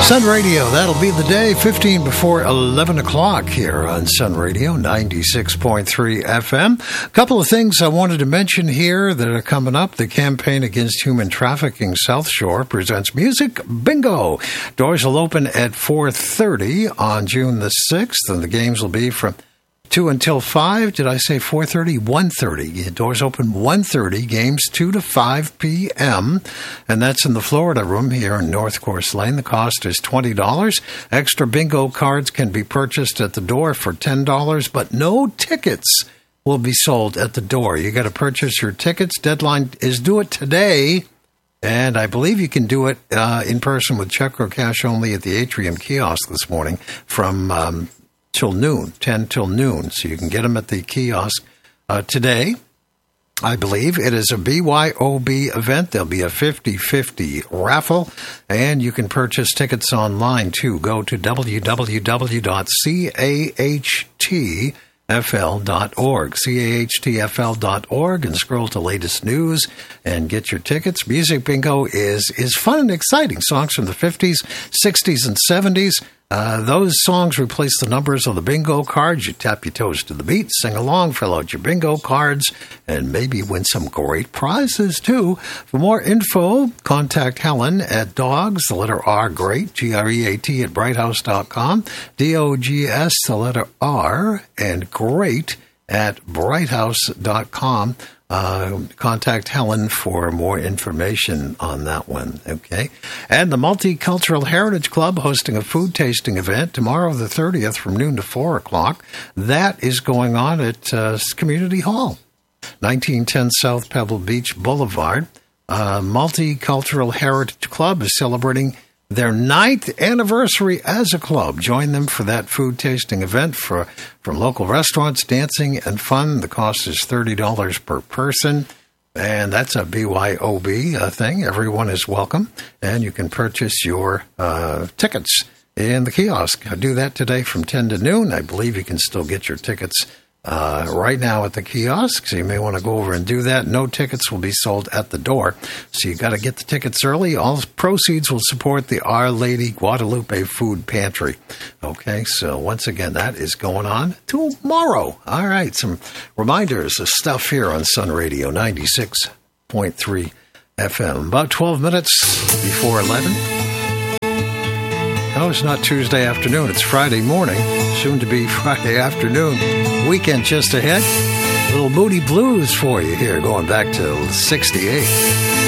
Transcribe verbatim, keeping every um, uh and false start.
Sun Radio, that'll be the day, fifteen before eleven o'clock here on Sun Radio, ninety-six point three F M. A couple of things I wanted to mention here that are coming up. The Campaign Against Human Trafficking South Shore presents Music Bingo. Doors will open at four thirty on June the sixth, and the games will be from two until five. Did I say four thirty? one thirty. Doors open one thirty. Games two to five p.m. And that's in the Florida Room here in North Course Lane. The cost is twenty dollars. Extra bingo cards can be purchased at the door for ten dollars, but no tickets will be sold at the door. You got to purchase your tickets. Deadline is do it today. And I believe you can do it uh, in person with check or cash only at the Atrium kiosk this morning from um, till noon, ten till noon. So you can get them at the kiosk uh, today. I believe it is a B Y O B event. There'll be a fifty-fifty raffle, and you can purchase tickets online, too. Go to w w w dot cahtfl dot org, cahtfl dot org, and scroll to latest news and get your tickets. Music Bingo is, is fun and exciting. Songs from the fifties, sixties, and seventies. Uh, those songs replace the numbers on the bingo cards. You tap your toes to the beat, sing along, fill out your bingo cards, and maybe win some great prizes, too. For more info, contact Helen at dogs, the letter R, great, G R E A T, at bright house dot com, D O G S, the letter R, and great at bright house dot com. Uh, contact Helen for more information on that one, okay? And the Multicultural Heritage Club hosting a food tasting event tomorrow the thirtieth from noon to four o'clock. That is going on at uh, Community Hall, nineteen ten South Pebble Beach Boulevard. Uh, Multicultural Heritage Club is celebrating their ninth anniversary as a club. Join them for that food tasting event for from local restaurants, dancing, and fun. The cost is thirty dollars per person, and that's a B Y O B uh, thing. Everyone is welcome, and you can purchase your uh, tickets in the kiosk. I do that today from ten to noon. I believe you can still get your tickets Uh, right now at the kiosk, so you may want to go over and do that. No tickets will be sold at the door, so you got to get the tickets early. All proceeds will support the Our Lady Guadalupe Food Pantry. Okay, so once again, that is going on tomorrow. All right, some reminders of stuff here on Sun Radio ninety-six point three F M. About twelve minutes before eleven. No, it's not Tuesday afternoon. It's Friday morning, soon to be Friday afternoon. Weekend just ahead. Little Moody Blues for you here, going back to sixty-eight.